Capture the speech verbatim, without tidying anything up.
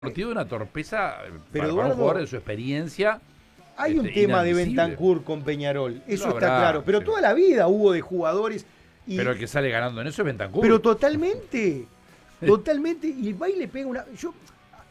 partido de una torpeza Pero para, Eduardo, para un jugador de su experiencia. Hay un este, tema de inadmisible. Bentancur con Peñarol, eso Lo está habrá, claro. Pero sí. toda la vida hubo de jugadores. Y, Pero el que sale ganando en eso es Bentancur. pero totalmente, totalmente. Y va y le pega una. Yo,